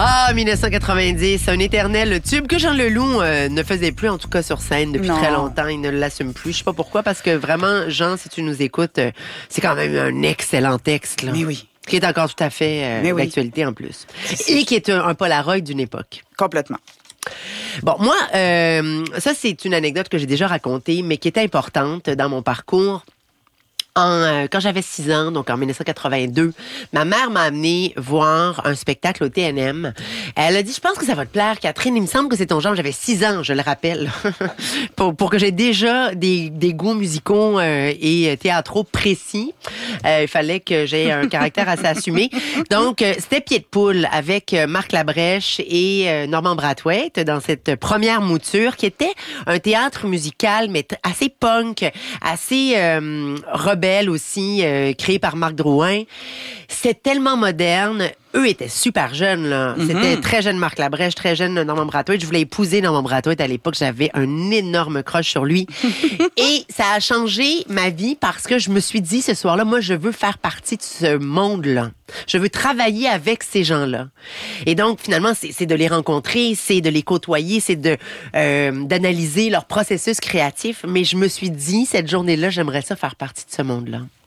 Ah, 1990, un éternel tube que Jean Leloup ne faisait plus, en tout cas sur scène, depuis très longtemps. Il ne l'assume plus. Je sais pas pourquoi, parce que vraiment, Jean, si tu nous écoutes, c'est quand même un excellent texte. Là. Mais oui. Qui est encore tout à fait d'actualité en plus. Et qui est un Polaroid d'une époque. Complètement. Bon, moi, ça, c'est une anecdote que j'ai déjà racontée, mais qui était importante dans mon parcours. Quand j'avais 6 ans, donc en 1982, ma mère m'a amené voir un spectacle au TNM. Elle a dit, je pense que ça va te plaire, Catherine. Il me semble que c'est ton genre. J'avais 6 ans, je le rappelle. pour que j'ai déjà des goûts musicaux et théâtraux précis. Il fallait que j'aie un caractère assez assumé. Donc, c'était Pied de poule avec Marc Labrèche et Normand Brathwaite dans cette première mouture qui était un théâtre musical, mais assez punk, assez rebelle aussi, créé par Marc Drouin. C'était tellement moderne. Eux étaient super jeunes, là. Mm-hmm. C'était très jeune Marc Labrèche, très jeune Normand Brathwaite. Je voulais épouser Normand Brathwaite à l'époque. J'avais un énorme crush sur lui. Et ça a changé ma vie parce que je me suis dit, ce soir-là, moi, je veux faire partie de ce monde-là. Je veux travailler avec ces gens-là. Et donc, finalement, c'est de les rencontrer, c'est de les côtoyer, c'est d'analyser leur processus créatif. Mais je me suis dit, cette journée-là, j'aimerais ça faire partie de ce monde-là.